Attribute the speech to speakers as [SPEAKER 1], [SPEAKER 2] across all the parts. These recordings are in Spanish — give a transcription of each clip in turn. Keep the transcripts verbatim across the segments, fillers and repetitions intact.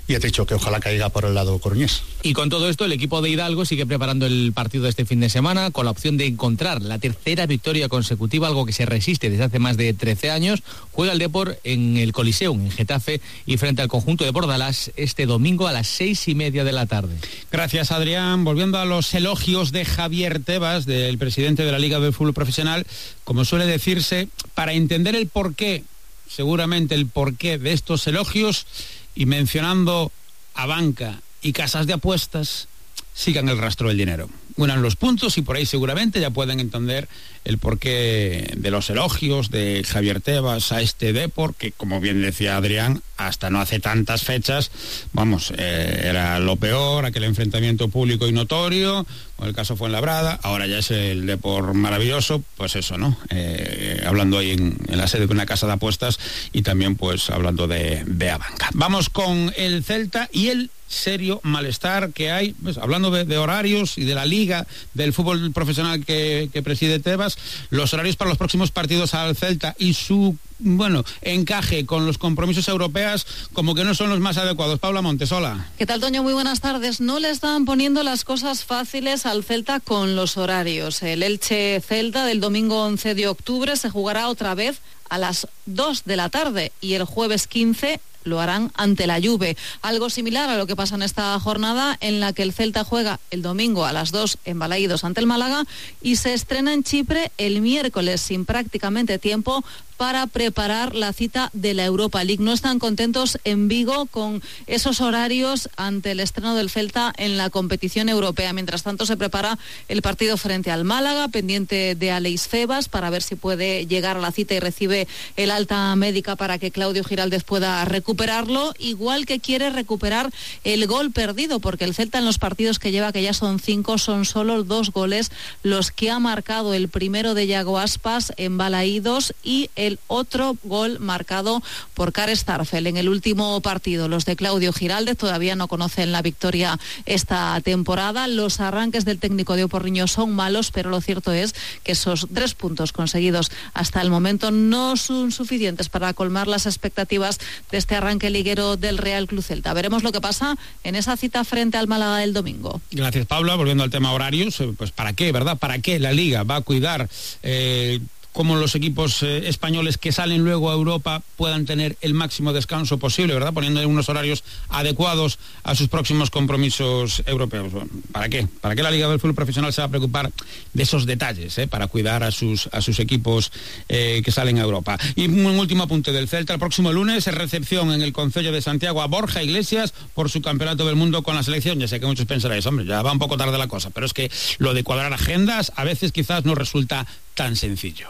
[SPEAKER 1] y ya te he dicho que ojalá caiga por el lado coruñés.
[SPEAKER 2] Y con todo esto, el equipo de Hidalgo sigue preparando el partido de este fin de semana con la opción de encontrar la tercera victoria consecutiva, algo que se resiste desde hace más de trece años. Juega el Depor en el Coliseum, en Getafe, y frente al conjunto de Bordalás este domingo a las seis y media de la tarde.
[SPEAKER 3] Gracias, Adrián. Volviendo a los elogios de Javier Tebas, del presidente de la Liga del Fútbol Profesional, como suele decirse, para entender el porqué, seguramente el porqué de estos elogios, y mencionando a banca y casas de apuestas, sigan el rastro del dinero. Unan los puntos y por ahí seguramente ya pueden entender el porqué de los elogios de Javier Tebas a este Depor, que, como bien decía Adrián, hasta no hace tantas fechas, vamos, eh, era lo peor, aquel enfrentamiento público y notorio, con el caso Fuenlabrada. Ahora ya es el Depor maravilloso, pues eso, ¿no? Eh, hablando ahí en, en la sede de una casa de apuestas y también pues hablando de, de Abanca. Vamos con el Celta y el serio malestar que hay, pues, hablando de, de horarios y de la liga del fútbol profesional que, que preside Tebas, los horarios para los próximos partidos al Celta y su, bueno, encaje con los compromisos europeos como que no son los más adecuados. Paula Montesola.
[SPEAKER 4] ¿Qué tal, Toño? Muy buenas tardes. No le están poniendo las cosas fáciles al Celta con los horarios. El Elche-Celta del domingo once de octubre se jugará otra vez a las dos de la tarde y el jueves quince lo harán ante la Juve. Algo similar a lo que pasa en esta jornada en la que el Celta juega el domingo a las dos en Balaídos ante el Málaga y se estrena en Chipre el miércoles sin prácticamente tiempo para preparar la cita de la Europa League. No están contentos en Vigo con esos horarios ante el estreno del Celta en la competición europea. Mientras tanto se prepara el partido frente al Málaga, pendiente de Aleix Febas para ver si puede llegar a la cita y recibe el alta médica para que Claudio Giraldez pueda recuperarlo, igual que quiere recuperar el gol perdido, porque el Celta en los partidos que lleva, que ya son cinco, son solo dos goles los que ha marcado. El primero de Yago Aspas en Balaídos y el otro gol marcado por Kare Starfel en el último partido. Los de Claudio Giraldez todavía no conocen la victoria esta temporada. Los arranques del técnico de Oporriño son malos, pero lo cierto es que esos tres puntos conseguidos hasta el momento no son suficientes para colmar las expectativas de este arranque liguero del Real Club Celta. Veremos lo que pasa en esa cita frente al Málaga el domingo.
[SPEAKER 3] Gracias, Paula. Volviendo al tema horarios, pues ¿para qué, verdad? ¿Para qué la Liga va a cuidar eh, cómo los equipos eh, españoles que salen luego a Europa puedan tener el máximo descanso posible, ¿verdad? Poniendo unos horarios adecuados a sus próximos compromisos europeos. Bueno, ¿para qué? ¿Para qué la Liga del Fútbol Profesional se va a preocupar de esos detalles, eh, para cuidar a sus, a sus equipos eh, que salen a Europa? Y un último apunte del Celta. El próximo lunes es recepción en el Concello de Santiago a Borja Iglesias por su campeonato del mundo con la selección. Ya sé que muchos pensaréis, hombre, ya va un poco tarde la cosa, pero es que lo de cuadrar agendas a veces quizás no resulta tan sencillo.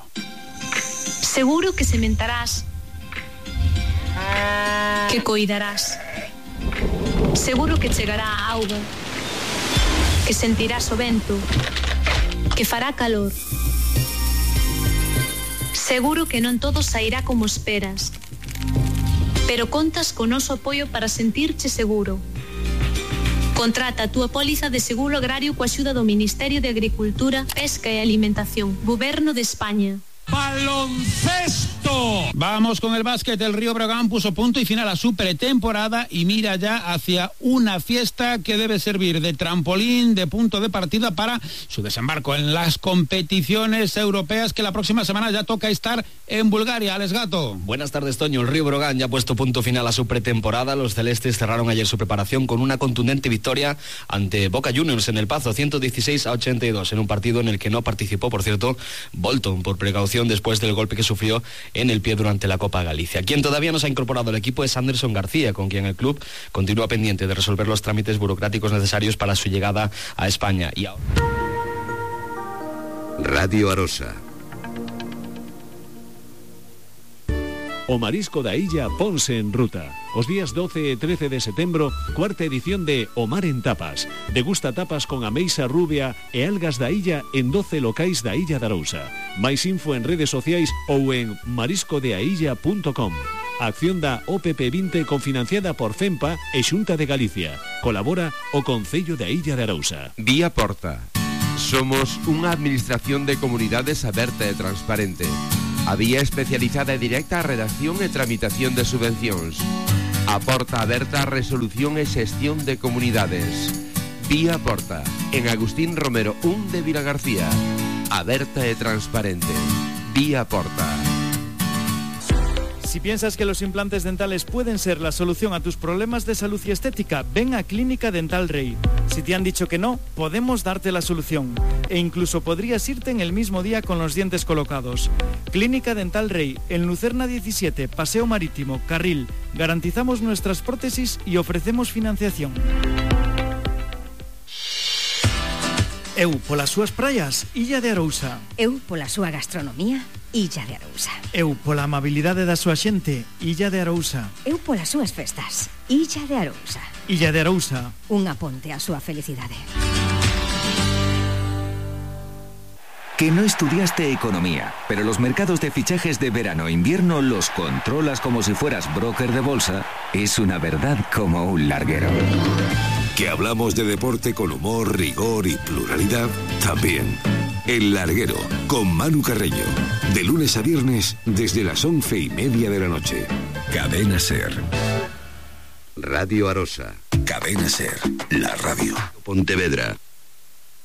[SPEAKER 5] Seguro que sementarás, que coidarás. Seguro que chegará a auga, que sentirás o vento, que fará calor. Seguro que non todo sairá como esperas, pero contas con noso apoio para sentirche seguro. Contrata a túa póliza de seguro agrario coa axuda do Ministerio de Agricultura, Pesca e Alimentación, Goberno de España.
[SPEAKER 3] ¡Baloncesto! Vamos con el básquet. El Río Breogán puso punto y final a su pretemporada y mira ya hacia una fiesta que debe servir de trampolín, de punto de partida para su desembarco en las competiciones europeas, que la próxima semana ya toca estar en Bulgaria. Alex Gato.
[SPEAKER 6] Buenas tardes, Toño. El Río Breogán ya ha puesto punto final a su pretemporada. Los celestes cerraron ayer su preparación con una contundente victoria ante Boca Juniors en El Pazo, ciento dieciséis a ochenta y dos, en un partido en el que no participó, por cierto, Bolton, por precaución después del golpe que sufrió en el pie durante la Copa Galicia. Quien todavía no se ha incorporado al equipo es Anderson García, con quien el club continúa pendiente de resolver los trámites burocráticos necesarios para su llegada a España. Y ahora...
[SPEAKER 7] Radio Arosa.
[SPEAKER 8] O Marisco da Illa ponse en ruta. Os días doce e trece de setembro, cuarta edición de O Mar en Tapas. Degusta tapas con ameixa rubia e algas da illa en doce locais da Illa de Arousa. Mais info en redes sociais ou en marisco de ailla punto com. A acción da O P P vinte confinanciada por FEMPA e Xunta de Galicia. Colabora o Concello da Illa de Arousa.
[SPEAKER 7] Vía Porta. Somos unha administración de comunidades aberta e transparente. A vía especializada e directa a redacción e tramitación de subvencións. A porta aberta, resolución e xestión de comunidades. Vía Porta, en Agustín Romero uno de Vilagarcía. Aberta e transparente. Vía Porta.
[SPEAKER 9] Si piensas que los implantes dentales pueden ser la solución a tus problemas de salud y estética, ven a Clínica Dental Rey. Si te han dicho que no, podemos darte la solución. E incluso podrías irte en el mismo día con los dientes colocados. Clínica Dental Rey, en Lucerna diecisiete, Paseo Marítimo, Carril. Garantizamos nuestras prótesis y ofrecemos financiación. Eu polas súas praias, Illa de Arousa.
[SPEAKER 10] Eu pola súa gastronomía, Illa de Arousa.
[SPEAKER 9] Eu pola amabilidade da súa xente, Illa de Arousa.
[SPEAKER 10] Eu polas súas festas, Illa de Arousa.
[SPEAKER 9] Illa de Arousa.
[SPEAKER 10] Unha ponte á súa felicidade.
[SPEAKER 11] Que no estudiaste economía, pero los mercados de fichajes de verano e invierno los controlas como si fueras broker de bolsa, es una verdad como un larguero.
[SPEAKER 12] Que hablamos de deporte con humor, rigor y pluralidad, también. El Larguero, con Manu Carreño. De lunes a viernes, desde las once y media de la noche. Cadena Ser.
[SPEAKER 13] Radio Arosa.
[SPEAKER 12] Cadena Ser, la radio.
[SPEAKER 13] Pontevedra.